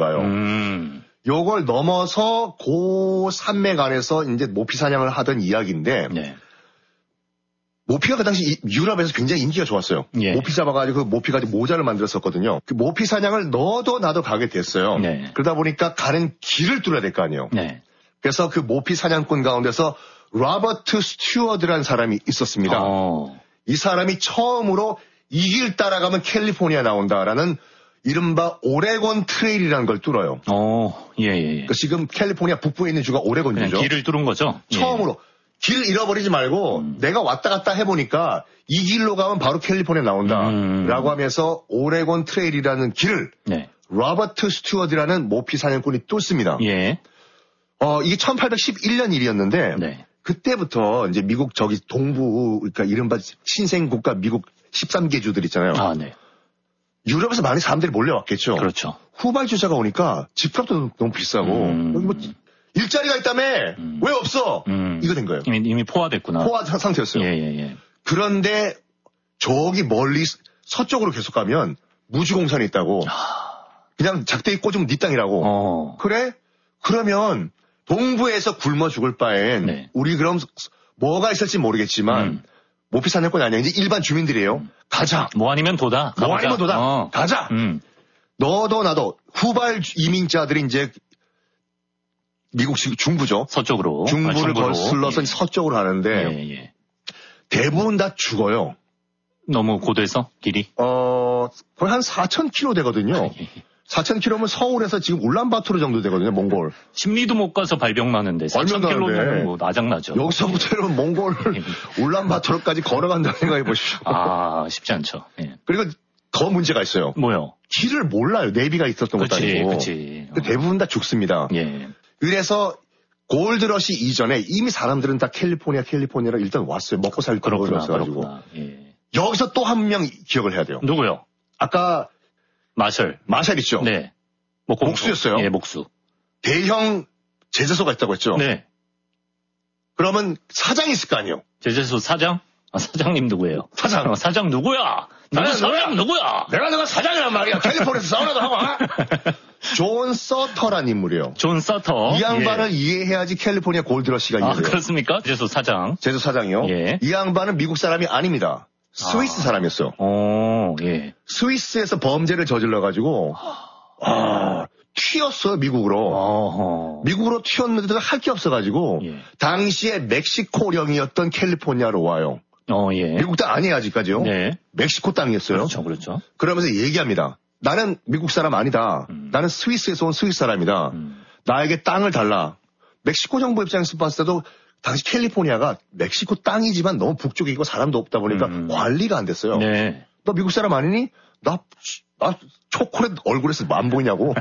들어가요. 요걸 넘어서 고 산맥 안에서 이제 모피 사냥을 하던 이야기인데, 네. 모피가 그 당시 유럽에서 굉장히 인기가 좋았어요. 예. 모피 잡아가지고 그 모피 가지고 모자를 만들었었거든요. 그 모피 사냥을 너도 나도 가게 됐어요. 네. 그러다 보니까 가는 길을 뚫어야 될 거 아니에요. 네. 그래서 그 모피 사냥꾼 가운데서 로버트 스튜어드라는 사람이 있었습니다. 이 사람이 처음으로 이 길 따라가면 캘리포니아 나온다라는 이른바 오레곤 트레일이라는 걸 뚫어요. 예. 그러니까 지금 캘리포니아 북부에 있는 주가 오레곤주죠. 길을 뚫은 거죠. 처음으로. 길 잃어버리지 말고 내가 왔다 갔다 해보니까 이 길로 가면 바로 캘리포니아 나온다라고 하면서 오레곤 트레일이라는 길을 네. 로버트 스튜어드라는 모피 사냥꾼이 뚫습니다. 예. 이게 1811년 일이었는데 네. 그때부터 이제 미국 저기 동부 그러니까 이른바 신생국가 미국 13개 주들 있잖아요. 아, 네. 유럽에서 많이 사람들이 몰려왔겠죠. 그렇죠. 후발주자가 오니까 집값도 너무 비싸고 여기 뭐 일자리가 있다며 왜 없어? 이거 된 거예요. 이미 포화됐구나. 포화 상태였어요. 예. 그런데 저기 멀리 서쪽으로 계속 가면 무주공산이 있다고. 그냥 작대기 꽂으면 네 땅이라고. 그래? 그러면 동부에서 굶어 죽을 바엔 네. 우리 그럼 뭐가 있을지 모르겠지만 모피 사냥꾼이 아니야. 이제 일반 주민들이에요. 가자. 뭐 아니면 도다. 뭐 아니면 도다. 가자. 너도 나도 후발 이민자들이 이제 미국 중부죠. 서쪽으로. 중부를 거슬러서 서쪽으로 가는데 예. 대부분 다 죽어요. 너무 고돼서 길이? 거의 한 4,000km 되거든요. 4,000km면 서울에서 지금 울란바토르 정도 되거든요, 몽골. 심리도 못 가서 발병 많은데 4,000km면 뭐 나장나죠. 여기서부터 여러분 몽골 울란바토르까지 걸어간다는 생각해 보십시오. 쉽지 않죠. 예. 그리고 더 문제가 있어요. 뭐요? 길을 몰라요. 내비가 있었던 것도 아니고. 그치. 대부분 다 죽습니다. 예. 그래서 골드러시 이전에 이미 사람들은 다 캘리포니아로 일단 왔어요. 먹고 살 거라고 했어가지고. 예. 여기서 또 한 명 기억을 해야 돼요. 누구요? 아까 마샬 있죠? 네. 목수였어요. 예, 목수. 대형 제재소가 있다고 했죠? 네. 그러면 사장이 있을 거 아니에요? 제재소 사장? 사장님 누구예요? 사장 누구야? 나는 사장 누구야? 내가 사장이란 말이야. 캘리포니아에서 사우나도 하고. 존 서터란 인물이에요. 존 서터. 이 양반을 이해해야지 캘리포니아 골드러시가 이해돼요. 그렇습니까? 제재소 사장. 제재소 사장이요? 예. 이 양반은 미국 사람이 아닙니다. 스위스 사람이었어요. 예. 스위스에서 범죄를 저질러가지고, 튀었어요, 미국으로. 미국으로 튀었는데도 할 게 없어가지고, 당시에 멕시코령이었던 캘리포니아로 와요. 예. 미국 땅 아니에요, 아직까지요? 네. 멕시코 땅이었어요. 그렇죠. 그러면서 얘기합니다. 나는 미국 사람 아니다. 나는 스위스에서 온 스위스 사람이다. 나에게 땅을 달라. 멕시코 정부 입장에서 봤을 때도 당시 캘리포니아가 멕시코 땅이지만 너무 북쪽에 있고 사람도 없다 보니까 관리가 안 됐어요. 네. 너 미국 사람 아니니? 나 초콜릿 얼굴에서 안 보이냐고.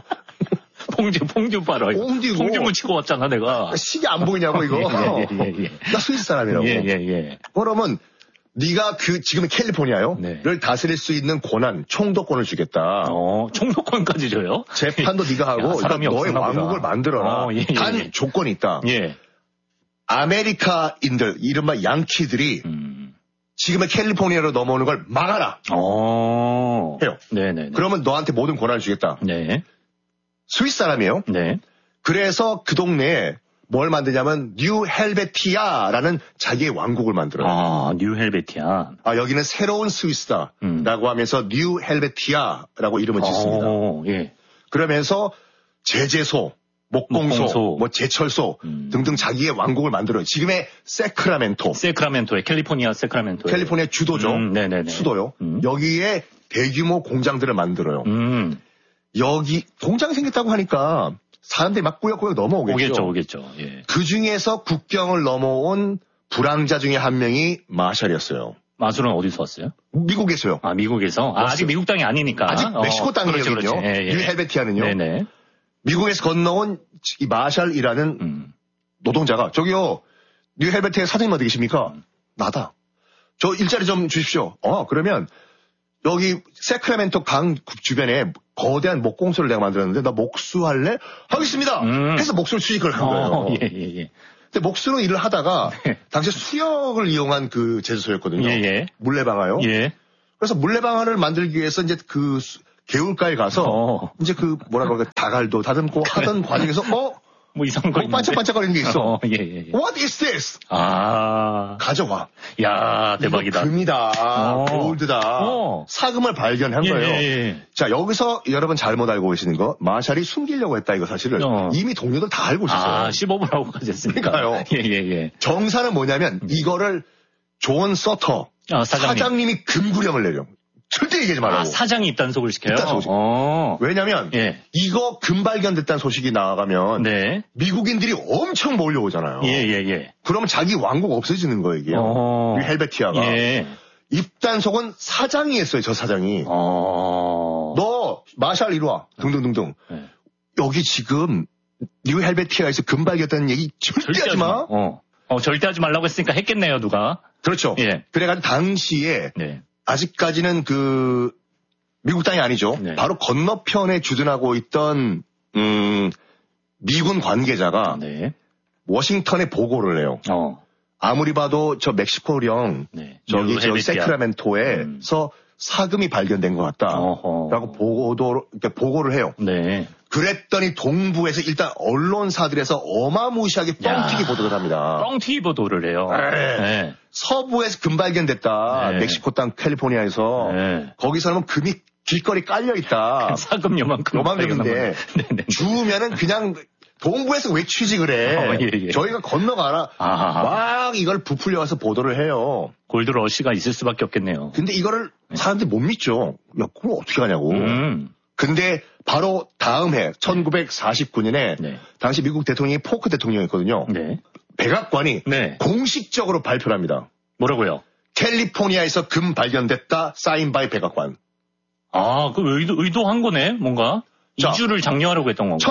봉주 봐라. 봉주 묻히고 왔잖아, 내가. 시계 안 보이냐고, 이거. 예. 나 스위스 사람이라고. 예. 그러면 네가 지금 캘리포니아요? 를 다스릴 수 있는 권한, 총독권을 주겠다. 총독권까지 줘요? 재판도 네가 하고 너의 왕국을 만들어라. 단 조건이 있다. 예. 아메리카인들, 이른바 양키들이 지금의 캘리포니아로 넘어오는 걸 막아라. 해요. 네네. 그러면 너한테 모든 권한을 주겠다. 네. 스위스 사람이에요. 네. 그래서 그 동네에 뭘 만드냐면 뉴 헬베티아라는 자기의 왕국을 만들어요. 뉴 헬베티아. 여기는 새로운 스위스다라고 하면서 뉴 헬베티아라고 이름을 짓습니다. 예. 그러면서 제재소, 목공소, 뭐 제철소 등등 자기의 왕국을 만들어요. 지금의 세크라멘토에 캘리포니아 세크라멘토에. 캘리포니아 주도죠. 네네네. 수도요. 여기에 대규모 공장들을 만들어요. 여기 공장이 생겼다고 하니까 사람들이 막 꾸역꾸역 넘어오겠죠. 오겠죠. 예. 그 중에서 국경을 넘어온 불황자 중에 한 명이 마샬이었어요. 마술은 어디서 왔어요? 미국에서요. 미국에서? 아직 미국 땅이 아니니까. 아직 멕시코 땅이거든요. 예. 뉴 헬베티아는요. 네네. 미국에서 건너온 이 마샬이라는 노동자가 저기요. 뉴 헬베티아 사장님 어디 계십니까? 나다. 저 일자리 좀 주십시오. 그러면 여기 세크라멘토 강 주변에 거대한 목공소를 내가 만들었는데 나 목수할래? 하겠습니다. 해서 목수를 취직을 한 거예요. 예. 근데 목수로 일을 하다가 당시 수력을 이용한 그 제재소였거든요. 예. 물레방아요. 예. 그래서 물레방아를 만들기 위해서 이제 그 개울가에 가서 이제 그 뭐라 그럴까 다갈도 다듬고 하던 과정에서 뭐 이상한 거 반짝반짝거리는 게 있어. 예. What is this? 가져와. 야, 대박이다. 이거 금이다. 골드다. 사금을 발견한 거예요. 예. 자, 여기서 여러분 잘못 알고 계시는 거, 마샬이 숨기려고 했다, 이거 사실을. 이미 동료들 다 알고 있었어요. 15분하고까지 했으니까. 그러니까요. 예. 정사는 뭐냐면, 이거를 존 서터, 사장님이 금구령을 내려. 절대 얘기하지 말라고. 사장이 입단속을 시켜요? 입단속. 왜냐면, 이거 금 발견됐다는 소식이 나가면, 미국인들이 엄청 몰려오잖아요. 예. 그러면 자기 왕국 없어지는 거예요, 이게. 헬베티아가. 입단속은 사장이 했어요, 저 사장이. 너, 마샬 이리 와. 등등등등. 여기 지금, 뉴 헬베티아에서 금 발견됐다는 얘기 절대 하지 마. 절대 하지 말라고 했으니까 했겠네요, 누가. 그렇죠. 그래가지고 당시에, 아직까지는 미국 땅이 아니죠. 바로 건너편에 주둔하고 있던, 미군 관계자가, 워싱턴에 보고를 해요. 아무리 봐도 저 멕시코령, 저기 세크라멘토에서 사금이 발견된 것 같다. 라고 보고를 해요. 그랬더니 동부에서 일단 언론사들에서 어마무시하게 뻥튀기 보도를 합니다. 뻥튀기 보도를 해요. 서부에서 금 발견됐다. 멕시코 땅 캘리포니아에서. 거기서는 금이 길거리 깔려있다. 사금 요만큼인데 주우면은 그냥 동부에서 왜 취직을 해. 저희가 건너가라. 막 이걸 부풀려와서 보도를 해요. 골드러시가 있을 수밖에 없겠네요. 근데 이거를 사람들이 못 믿죠. 야, 그걸 어떻게 하냐고. 근데 바로 다음 해 1949년에 당시 미국 대통령이 포크 대통령이었거든요. 백악관이 공식적으로 발표를 합니다. 뭐라고요? 캘리포니아에서 금 발견됐다. 사인 바이 백악관. 그 의도한 거네, 뭔가. 이주를 장려하려고 했던 건가?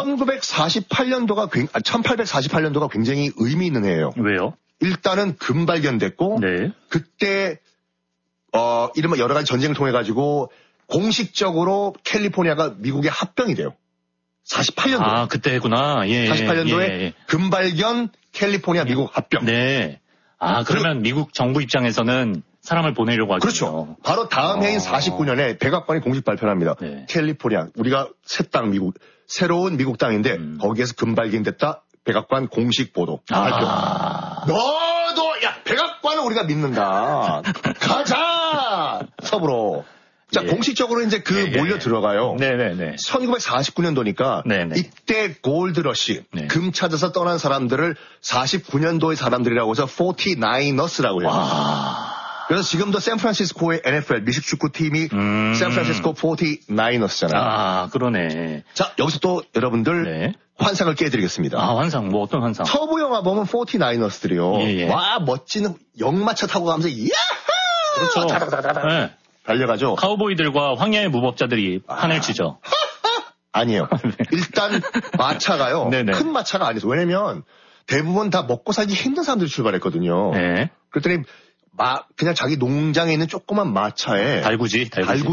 1848년도가 굉장히 의미 있는 해예요. 왜요? 일단은 금 발견됐고 그때 이른바 여러 가지 전쟁을 통해 가지고 공식적으로 캘리포니아가 미국의 합병이 돼요. 48년도. 그때구나. 48년도에 금 발견 캘리포니아 미국 합병. 그러면 미국 정부 입장에서는 사람을 보내려고 하죠. 그렇죠. 바로 다음 해인 49년에 백악관이 공식 발표를 합니다. 캘리포니아, 우리가 새로운 미국 땅인데 거기에서 금 발견됐다. 백악관 공식 보도. 발표. 너도 백악관을 우리가 믿는다. 가자. 서부로. 자, 공식적으로 이제 몰려 들어가요. 1949년도니까 이때 골드러시, 금 찾아서 떠난 사람들을 49년도의 사람들이라고 해서 49ers라고 해요. 그래서 지금도 샌프란시스코의 NFL 미식 축구팀이 샌프란시스코 49ers잖아요. 그러네. 자, 여기서 또 여러분들 환상을 깨드리겠습니다. 환상. 뭐 어떤 환상? 서부 영화 보면 49ers들이요. 와, 멋진 역마차 타고 가면서 야하! 그렇죠. 달려가죠. 카우보이들과 황야의 무법자들이 판을 치죠. 아니에요. 일단 마차가요. 큰 마차가 아니죠. 왜냐면 대부분 다 먹고 살기 힘든 사람들이 출발했거든요. 그랬더니 그냥 자기 농장에 있는 조그만 마차에 달구지에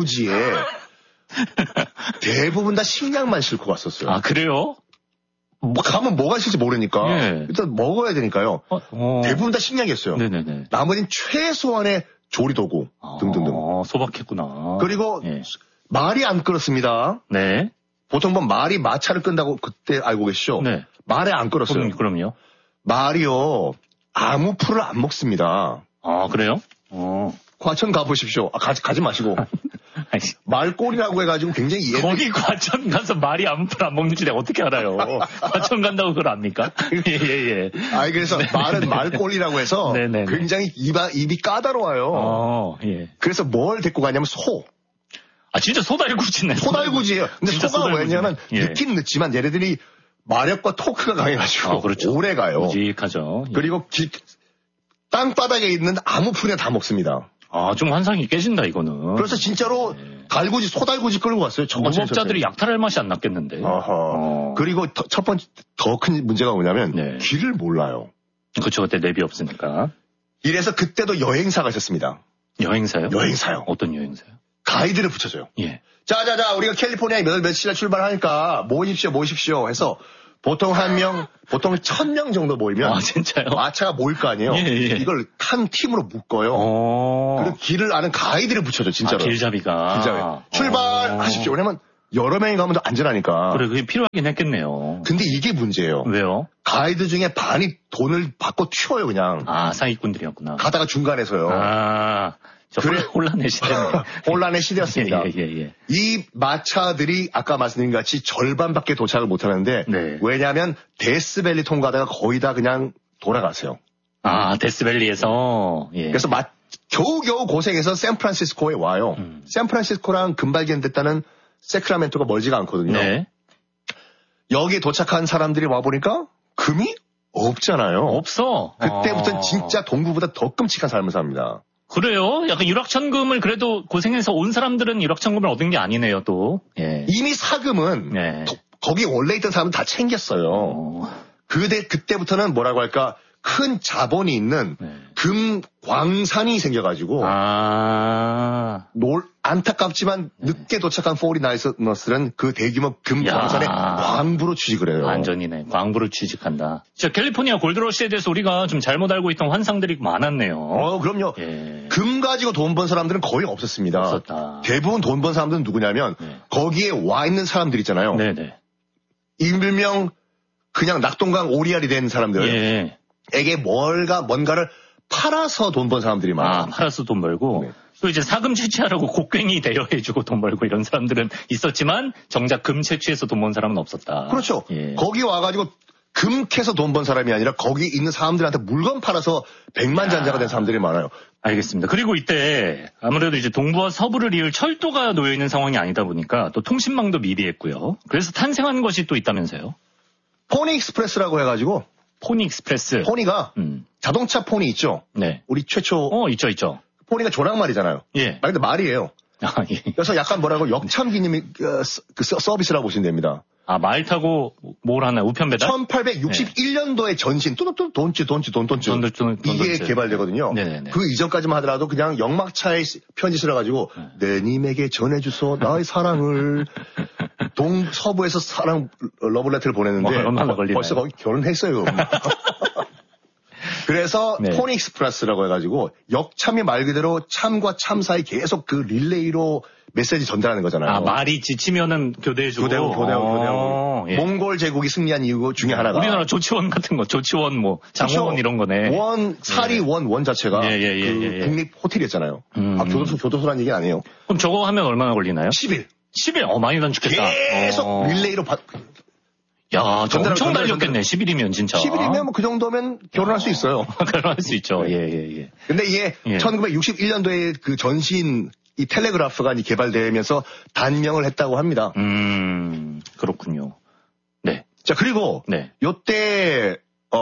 대부분 다 식량만 싣고 갔었어요. 그래요? 가면 뭐가 있을지 모르니까 일단 먹어야 되니까요. 대부분 다 식량이었어요. 나머지는 최소한의 조리도구 등등등. 소박했구나. 그리고 말이 안 끌었습니다. 보통 말이 마차를 끈다고 그때 알고 계시죠? 말에 안 끌었어요. 그럼요. 말이요. 아무 풀을 안 먹습니다. 그래요? 과천 가보십시오. 가지 마시고. 말꼬리라고 해가지고 굉장히 거기 과천 가서 말이 아무 풀 안 먹는지 내가 어떻게 알아요? 과천 간다고 그걸 압니까? 그래서 말은 말꼬리라고 해서 굉장히 입이 까다로워요. 그래서 뭘 데리고 가냐면 소. 진짜 소달구지네. 소달구지예요. 근데 소가 왜냐면 늦긴 늦지만 얘네들이 마력과 토크가 강해가지고 그렇죠. 오래 가요. 묵직하죠. 그리고 땅바닥에 있는 아무 풀이나 다 먹습니다. 좀 환상이 깨진다, 이거는. 그래서 진짜로 소달구지 끌고 갔어요. 무법자들이 약탈할 맛이 안 났겠는데. 그리고 첫 번째, 더 큰 문제가 뭐냐면, 길을 몰라요. 그쵸, 그때 내비 없으니까. 이래서 그때도 여행사가 있었습니다. 여행사요? 여행사요. 어떤 여행사요? 가이드를 붙여줘요. 자, 우리가 캘리포니아에 며칠에 출발하니까 모이십시오 해서 보통 1000명 정도 모이면. 아, 진짜요? 마차가 모일 거 아니에요? 예, 예. 이걸 한 팀으로 묶어요. 그리고 길을 아는 가이드를 붙여줘, 진짜로. 아, 길잡이가. 출발하십시오. 왜냐면 여러 명이 가면 더 안전하니까. 그래, 그게 필요하긴 했겠네요. 근데 이게 문제예요. 왜요? 가이드 중에 반이 돈을 받고 튀어요, 그냥. 아, 사기꾼들이었구나. 가다가 중간에서요. 아, 그래. 혼란의 시대네. 혼란의 시대였습니다. 예. 이 마차들이 아까 말씀드린 같이 절반밖에 도착을 못 하는데, 네. 왜냐하면 데스밸리 통과하다가 거의 다 그냥 돌아가세요. 아, 데스밸리에서. 예. 그래서 겨우겨우 고생해서 샌프란시스코에 와요. 샌프란시스코랑 금발견됐다는 세크라멘토가 멀지가 않거든요. 네. 여기에 도착한 사람들이 와보니까 금이 없잖아요. 없어. 그때부터는 진짜 동부보다 더 끔찍한 삶을 삽니다. 그래요? 약간 유락천금을 그래도 고생해서 온 사람들은 유락천금을 얻은 게 아니네요, 또. 예. 이미 사금은 네. 거기 원래 있던 사람은 다 챙겼어요. 그때부터는 뭐라고 할까, 큰 자본이 있는 네. 금 광산이 생겨가지고 안타깝지만 늦게 도착한 포리나이너스는 그 대규모 금 광산에 광부로 취직을 해요. 완전이네. 광부로 취직한다. 캘리포니아 골드러시에 대해서 우리가 좀 잘못 알고 있던 환상들이 많았네요. 그럼요. 예. 금 가지고 돈 번 사람들은 거의 없었습니다. 없었다. 대부분 돈 번 사람들은 누구냐면 거기에 와 있는 사람들 있잖아요. 네네. 일명 그냥 낙동강 오리알이 된 사람들. 에게 뭔가를 팔아서 돈 번 사람들이 많아요. 팔아서 돈 벌고. 네. 또 이제 사금 채취하라고 곡괭이 대여해주고 돈 벌고 이런 사람들은 있었지만 정작 금 채취해서 돈 번 사람은 없었다. 그렇죠. 예. 거기 와가지고 금 캐서 돈 번 사람이 아니라 거기 있는 사람들한테 물건 팔아서 백만장자가 된 사람들이 많아요. 알겠습니다. 그리고 이때 아무래도 이제 동부와 서부를 이을 철도가 놓여 있는 상황이 아니다 보니까 또 통신망도 미비했고요. 그래서 탄생한 것이 또 있다면서요? 포니 익스프레스라고 해가지고. 포니 익스프레스. 포니가 자동차 포니 있죠. 네. 우리 최초. 있죠. 포니가 조랑말이잖아요. 예. 근데 말이에요. 예. 그래서 약간 뭐라고 역참기님이 그 서비스라고 보시면 됩니다. 말 타고 뭘 하나 우편 배달? 1861년도에 전신 돈치 이게 개발되거든요. 네네네. 그 이전까지만 하더라도 그냥 역막차에 편지 실어가지고 내 님에게 전해주소 나의 사랑을 동서부에서 사랑 러블레터를 보냈는데 얼마나 걸리나요? 벌써 거기 결혼했어요. 그래서 포니 익스프레스라고 해가지고 역참이 말 그대로 참과 참 사이 계속 그 릴레이로 메시지 전달하는 거잖아요. 말이 지치면은 교대해주고. 교대하고. 예. 몽골 제국이 승리한 이유 중에 하나가. 우리나라 조치원 같은 거, 조치원 장호원 이런 거네. 사리 원 자체가 그 국립 호텔이었잖아요. 교도소란 얘기는 아니에요. 그럼 저거 하면 얼마나 걸리나요? 10일. 많이 단축했다. 계속 릴레이로 야, 엄청 달렸겠네. 10일이면 진짜. 10일이면 뭐 그 정도면 결혼할 수 있어요. 결혼할 수 있죠. 예. 근데 이게 1961년도에 그 전신 이 텔레그라프가 개발되면서 단명을 했다고 합니다. 그렇군요. 네. 자, 그리고 요때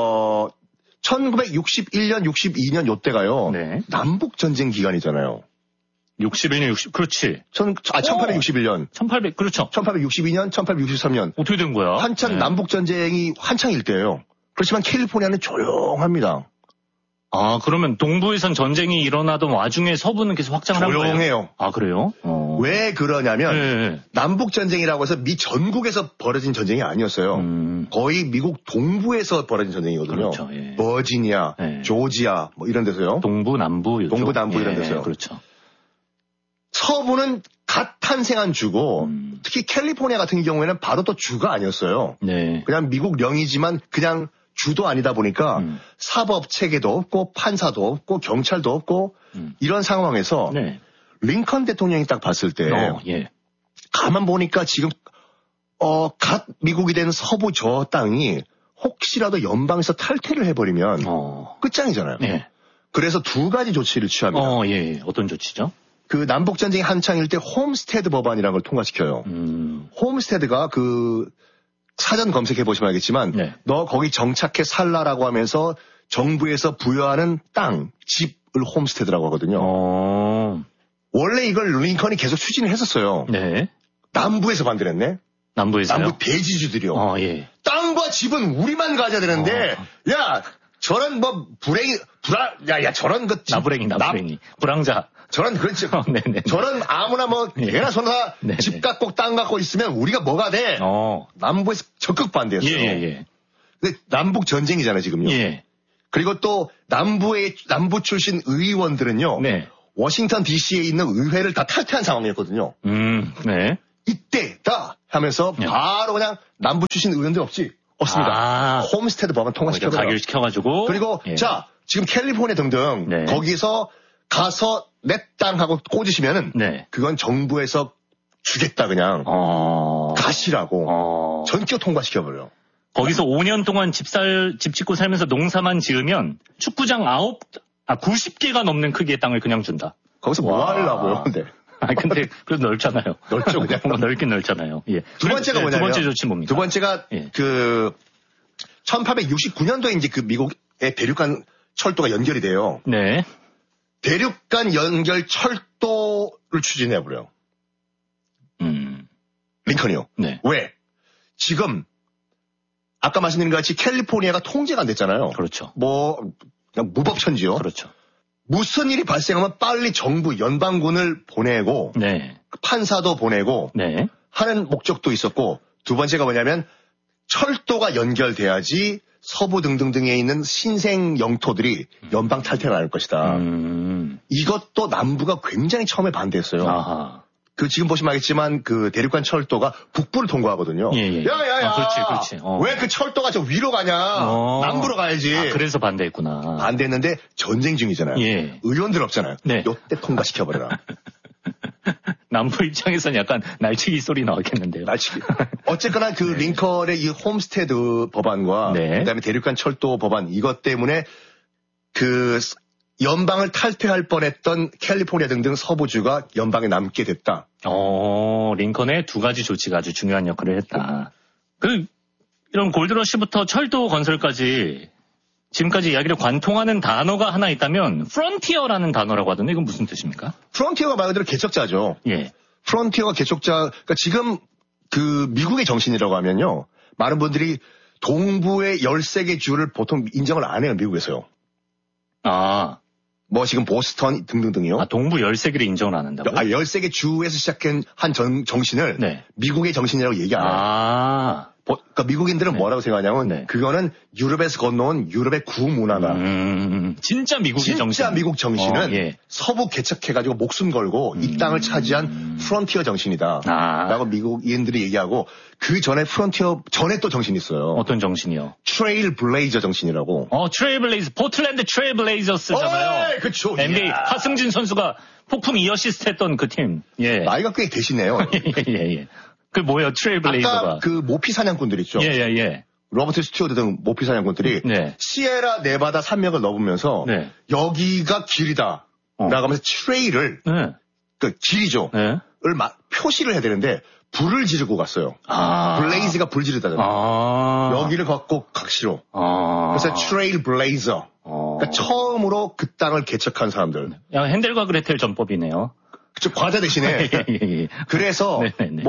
1961년, 62년 요때가요. 남북 전쟁 기간이잖아요. 61년, 그렇지. 1861년. 그렇죠. 1862년, 1863년. 어떻게 된 거야? 한참 남북전쟁이 한창일 때예요. 그렇지만 캘리포니아는 조용합니다. 그러면 동부에선 전쟁이 일어나던 와중에 서부는 계속 확장을 한 거예요? 조용해요. 그래요? 왜 그러냐면 남북전쟁이라고 해서 미 전국에서 벌어진 전쟁이 아니었어요. 거의 미국 동부에서 벌어진 전쟁이거든요. 그렇죠. 예. 버지니아, 조지아 뭐 이런 데서요. 동부, 남부 이런 데서요. 그렇죠. 서부는 갓 탄생한 주고 특히 캘리포니아 같은 경우에는 바로 또 주가 아니었어요. 그냥 미국 령이지만 그냥 주도 아니다 보니까 사법 체계도 없고 판사도 없고 경찰도 없고 이런 상황에서 링컨 대통령이 딱 봤을 때 가만 보니까 지금 갓 미국이 된 서부 저 땅이 혹시라도 연방에서 탈퇴를 해버리면 끝장이잖아요. 그래서 두 가지 조치를 취합니다. 어떤 조치죠? 그 남북전쟁이 한창일 때 홈스테드 법안이라는 걸 통과시켜요. 홈스테드가 그 사전 검색해 보시면 알겠지만 너 거기 정착해 살라라고 하면서 정부에서 부여하는 땅, 집을 홈스테드라고 하거든요. 원래 이걸 링컨이 계속 추진을 했었어요. 남부에서 만들었네. 남부에서요? 남부 대지주들이요. 땅과 집은 우리만 가져야 되는데 야 저런 뭐 야, 저런 나부랭이. 불황자. 저런, 그렇지. 네네. 저런 아무나 뭐, 개나 소나 집 갖고 땅 갖고 있으면 우리가 뭐가 돼? 남부에서 적극 반대했어요. 예. 근데 남북 전쟁이잖아요, 지금요. 예. 그리고 또 남부 출신 의원들은요. 네. 워싱턴 DC에 있는 의회를 다 탈퇴한 상황이었거든요. 네. 이때다 하면서 바로 그냥 남부 출신 의원들 없습니다. 홈스테드 법안 통과시켜버려. 가결시켜가지고. 그리고 자 지금 캘리포니아 등등 거기서 가서 내 땅하고 꽂으시면은 그건 정부에서 주겠다 그냥 가시라고 전격 통과시켜버려. 거기서 5년 동안 집 짓고 살면서 농사만 지으면 축구장 90개가 넘는 크기의 땅을 그냥 준다. 거기서 뭐 하려고요, 근데. 근데 그래도 넓잖아요. 넓죠, 그냥. 뭔가 넓긴 넓잖아요. 예. 두 번째가 뭐냐면. 두 번째 조치 뭡니까? 두 번째가 1869년도에 이제 그 미국의 대륙간 철도가 연결이 돼요. 네. 대륙간 연결 철도를 추진해버려요. 링컨이요. 네. 왜? 지금 아까 말씀드린 것 같이 캘리포니아가 통제가 안 됐잖아요. 그렇죠. 그냥 무법천지요. 그렇죠. 무슨 일이 발생하면 빨리 정부, 연방군을 보내고, 판사도 보내고, 하는 목적도 있었고, 두 번째가 뭐냐면, 철도가 연결돼야지 서부 등등등에 있는 신생 영토들이 연방 탈퇴를 할 것이다. 이것도 남부가 굉장히 처음에 반대했어요. 아하. 지금 보시면 알겠지만 그 대륙간 철도가 북부를 통과하거든요. 야야야. 그렇지. 왜 그 철도가 저 위로 가냐? 남부로 가야지. 그래서 반대했구나. 반대했는데 전쟁 중이잖아요. 의원들 없잖아요. 요때 통과시켜버려라. 남부 입장에서는 약간 날치기 소리 나왔겠는데요. 날치기. 어쨌거나 그 링컨의 이 홈스테드 법안과 그다음에 대륙간 철도 법안 이것 때문에 그 연방을 탈퇴할 뻔했던 캘리포니아 등등 서부주가 연방에 남게 됐다. 링컨의 두 가지 조치가 아주 중요한 역할을 했다. 이런 골드러시부터 철도 건설까지 지금까지 이야기를 관통하는 단어가 하나 있다면 프론티어라는 단어라고 하던데 이건 무슨 뜻입니까? 프론티어가 말 그대로 개척자죠. 프론티어가 개척자, 그러니까 지금 그 미국의 정신이라고 하면요. 많은 분들이 동부의 13개 주를 보통 인정을 안 해요, 미국에서요. 지금 보스턴 등등등이요. 동부 13개를 인정을 안 한다고요? 13개 주에서 시작한 한 정신을 미국의 정신이라고 얘기 안 해요. 그러니까 미국인들은 뭐라고 생각하냐면 그거는 유럽에서 건너온 유럽의 구문화다. 진짜 미국의 정신. 진짜 미국 정신은 서부 개척해가지고 목숨 걸고 이 땅을 차지한 프론티어 정신이다. 라고 미국인들이 얘기하고 그 전에 프론티어 전에 또 정신이 있어요. 어떤 정신이요? 트레일 블레이저 정신이라고. 트레일 블레이저. 포틀랜드 트레일 블레이저스잖아요. 그쵸. NBA 하승진 선수가 폭풍 2어시스트 했던 그 팀. 나이가 꽤 되시네요. 그 뭐예요, 트레일 블레이저가? 아까 그 모피 사냥꾼들 있죠. 로버트 스튜어트 등 모피 사냥꾼들이 시에라 네바다 산맥을 넘으면서 여기가 길이다. 라고 하면서 트레일을 그 길이죠. 표시를 해야 되는데 불을 지르고 갔어요. 블레이즈가 불 지르다잖아요. 여기를 걷고 각시로. 그래서 트레일 블레이저. 그러니까 처음으로 그 땅을 개척한 사람들. 핸델과 그레텔 전법이네요. 그쵸, 과자 대신에. 그래서,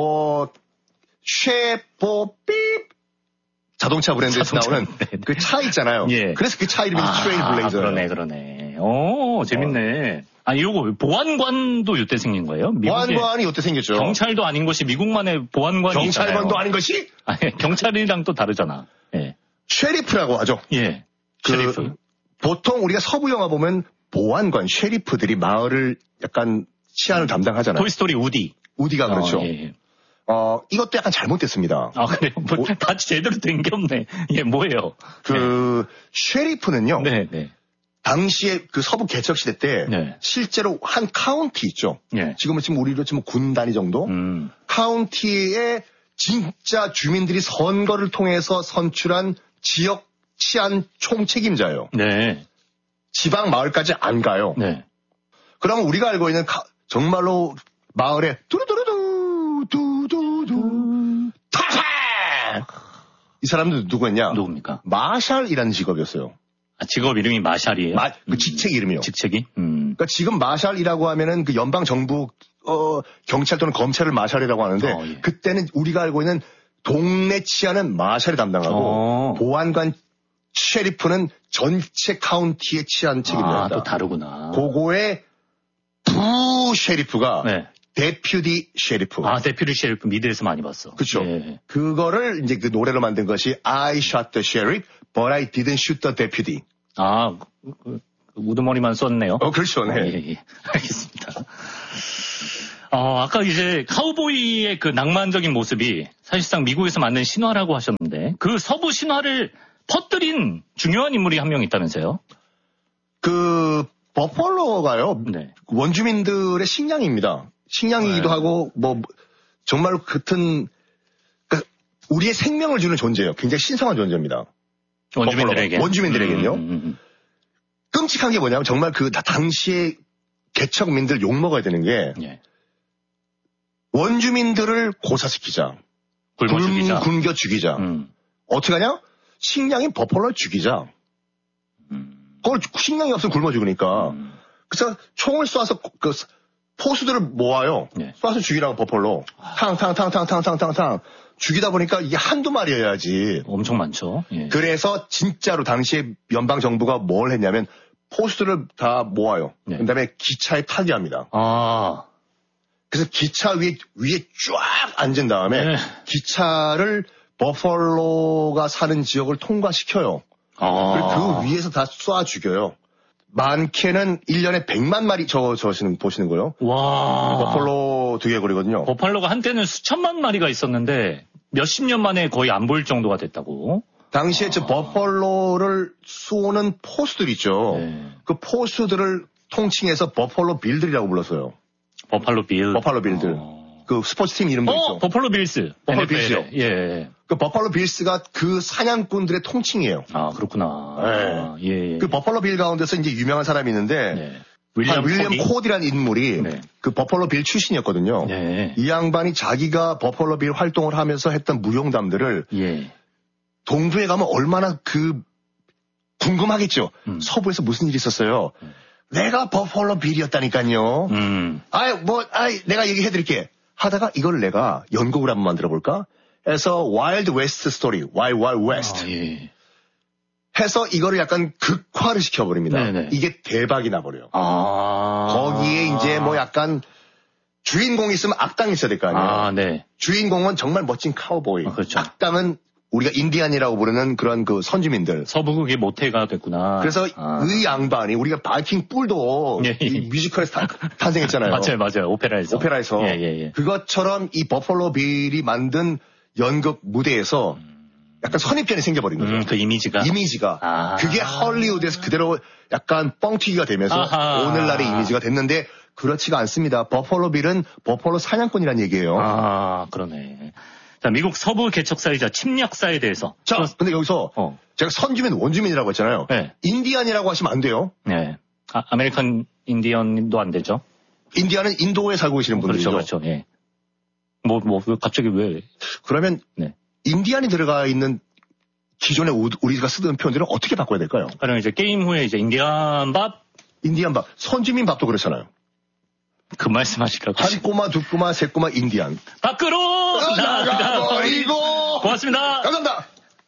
쉐뽀삐 자동차 브랜드에서 나오는 그 차 있잖아요. 그래서 그 차 이름이 트레일 블레이저. 그러네. 재밌네. 이거 보안관도 이때 생긴 거예요? 보안관이 이때 생겼죠. 경찰도 아닌 것이 미국만의 보안관이 경찰관도 있잖아요. 아닌 것이? 경찰이랑 또 다르잖아. 쉐리프라고 하죠. 쉐리프. 보통 우리가 서부 영화 보면 보안관, 쉐리프들이 마을을 약간 치안을 담당하잖아요. 토이스토리 우디가 그렇죠. 이것도 약간 잘못됐습니다. 그래요? 다 제대로 된 게 없네. 뭐예요? 쉐리프는요. 당시에 그 서부 개척 시대 때 실제로 한 카운티 있죠. 지금 우리로 치면 군 단위 정도. 카운티에 진짜 주민들이 선거를 통해서 선출한 지역 치안 총책임자예요. 지방 마을까지 안 가요. 그러면 우리가 알고 있는 정말로 마을에 두루두루두 두두두 타사 이 사람들 누구였냐? 누굽니까? 마샬이라는 직업이었어요. 직업 이름이 마샬이에요? 그 직책 이름이요. 직책이? 그러니까 지금 마샬이라고 하면은 그 연방 정부 경찰 또는 검찰을 마샬이라고 하는데 그때는 우리가 알고 있는 동네 치안은 마샬이 담당하고 보안관 셰리프는 전체 카운티에 취한 책임입니다. 또 다르구나. 그거의 부 셰리프가 네. 데퓨티 셰리프. 데퓨티 셰리프 미드에서 많이 봤어. 그렇죠. 예. 그거를 이제 그 노래로 만든 것이 I shot the sheriff, but I didn't shoot the deputy. 우두머리만 썼네요. 그렇죠. 네. 예. 알겠습니다. 아까 이제 카우보이의 그 낭만적인 모습이 사실상 미국에서 만든 신화라고 하셨는데 그 서부 신화를 퍼뜨린 중요한 인물이 한 명 있다면서요? 그 버펄로가요. 네. 원주민들의 식량입니다. 식량이기도 하고 뭐 정말 그러니까 우리의 생명을 주는 존재예요. 굉장히 신성한 존재입니다. 원주민들에게는요. 끔찍한 게 뭐냐면 정말 그 당시에 개척민들 욕먹어야 되는 게 예. 원주민들을 고사시키자. 굶겨 죽이자. 어떻게 하냐? 식량인 버펄로를 죽이자. 그걸 식량이 없으면 굶어 죽으니까. 그래서 총을 쏴서 그 포수들을 모아요. 예. 쏴서 죽이라고 버펄로. 탕. 죽이다 보니까 이게 한두 마리여야지. 엄청 많죠. 예. 그래서 진짜로 당시에 연방정부가 뭘 했냐면 포수들을 다 모아요. 예. 그다음에 기차에 타게 합니다. 그래서 기차 위에 쫙 앉은 다음에 네. 기차를 버펄로가 사는 지역을 통과시켜요. 그리고 그 위에서 다 쏴 죽여요. 많게는 1년에 100만 마리 보시는 거요. 와. 버펄로 두개거리거든요. 버팔로가 한때는 수천만 마리가 있었는데 몇십 년 만에 거의 안 보일 정도가 됐다고. 당시에 저 버펄로를 쏘는 포수들 있죠. 네. 그 포수들을 통칭해서 버펄로 빌들이라고 불렀어요. 버팔로 빌들. 그 스포츠팀 이름도 있죠. 버팔로 빌스. 버팔로 빌스요. 예. 그 버팔로 빌스가 그 사냥꾼들의 통칭이에요. 그렇구나. 네. 예. 그 버팔로 빌 가운데서 이제 유명한 사람이 있는데 네. 윌리엄 코디라는 인물이 네. 그 버팔로 빌 출신이었거든요. 네. 이 양반이 자기가 버팔로 빌 활동을 하면서 했던 무용담들을 예. 동부에 가면 얼마나 그 궁금하겠죠. 서부에서 무슨 일이 있었어요. 내가 버팔로 빌이었다니까요. 내가 얘기해드릴게. 하다가 이걸 내가 연극을 한번 만들어볼까? 해서 와일드 웨스트 스토리, 와일드 웨스트. 예. 해서 이거를 약간 극화를 시켜버립니다. 네네. 이게 대박이 나버려요. 거기에 이제 뭐 약간 주인공이 있으면 악당이 있어야 될 거 아니에요. 네. 주인공은 정말 멋진 카우보이. 그렇죠. 악당은 우리가 인디안이라고 부르는 그런 그 선주민들. 서부극의 모태가 됐구나. 그래서 이 양반이 우리가 바이킹 뿔도 이 뮤지컬에서 탄생했잖아요. 맞아요. 오페라에서. 예. 그것처럼 이 버펄로 빌이 만든 연극 무대에서 약간 선입견이 생겨버린 거죠. 그 이미지가. 그게 헐리우드에서 그대로 약간 뻥튀기가 되면서 오늘날의 이미지가 됐는데 그렇지가 않습니다. 버펄로 빌은 버펄로 사냥꾼이란 얘기예요. 그러네. 자, 미국 서부 개척사이자 침략사에 대해서. 자, 근데 여기서 제가 선주민, 원주민이라고 했잖아요. 네. 인디안이라고 하시면 안 돼요. 네. 아메리칸 인디언도 안 되죠. 인디안은 인도에 살고 계시는 분들이죠. 그렇죠. 예. 갑자기 왜? 그러면 네. 인디안이 들어가 있는 기존에 우리가 쓰던 표현들은 어떻게 바꿔야 될까요? 그럼 이제 게임 후에 이제 인디안 밥, 선주민 밥도 그렇잖아요. 그 말씀하실까요? 한 꼬마, 두 꼬마, 세 꼬마 인디안. 밖으로 나가버리고. 고맙습니다. 감사합니다.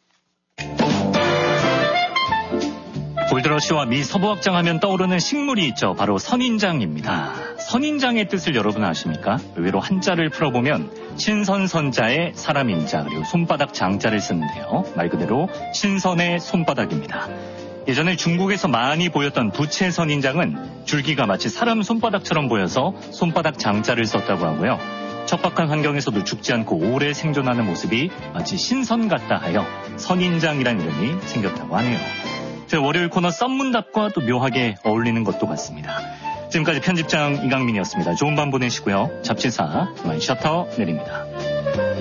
골드러시와 미 서부확장 하면 떠오르는 식물이 있죠. 바로 선인장입니다. 선인장의 뜻을 여러분 아십니까? 의외로 한자를 풀어보면 신선선자의 사람인자 그리고 손바닥 장자를 쓰는데요. 말 그대로 신선의 손바닥입니다. 예전에 중국에서 많이 보였던 부채 선인장은 줄기가 마치 사람 손바닥처럼 보여서 손바닥 장자를 썼다고 하고요. 척박한 환경에서도 죽지 않고 오래 생존하는 모습이 마치 신선 같다 하여 선인장이란 이름이 생겼다고 하네요. 제 월요일 코너 썸문답과 또 묘하게 어울리는 것도 같습니다. 지금까지 편집장 이강민이었습니다. 좋은 밤 보내시고요. 잡지사 그만 셔터 내립니다.